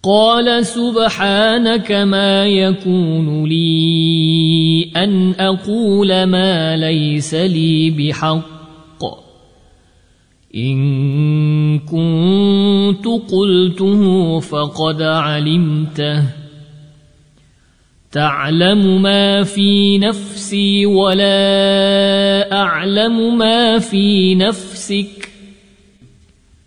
قال سبحانك ما يكون لي أن أقول ما ليس لي بحق إن كنت قلته فقد علمته تعلم ما في نفسي ولا أعلم ما في نفسك